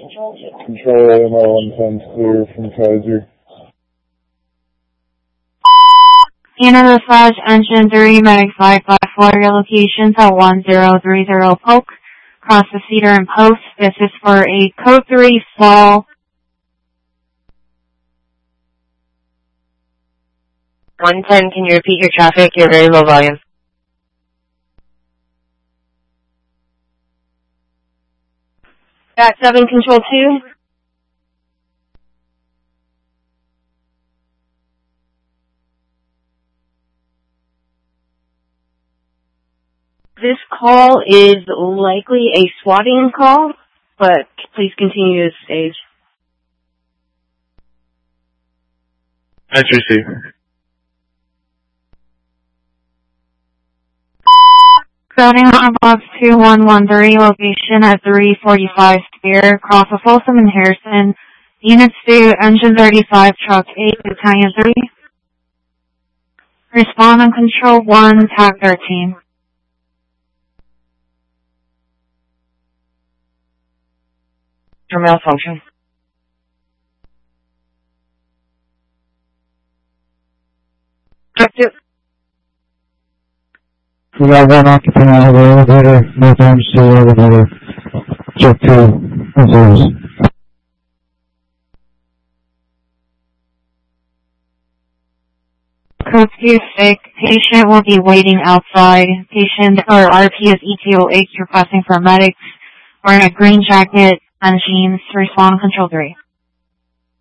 Control AMO 110 clear from Kaiser. Canada Slash Engine 3, Medic 554, your locations at 1030 Polk, across the Cedar and Post. This is for a Code 3 fall. 110, can you repeat your traffic? You're very low volume. Got 7, Control 2. This call is likely a swatting call, but please continue to stage. Entry C. Crowding on box 2113, location at 345 Spear, cross of Folsom and Harrison. Units to Engine 35, Truck 8, Battalion 3. Respond on Control 1, TAC 13. Malfunction. Check 2. We got one occupant out of the elevator, no damage to the elevator. Check 2, observes. Code 2 sick. Patient will be waiting outside. Patient or RP is ETOH requesting for medics wearing a green jacket and jeans. Respond Control 3.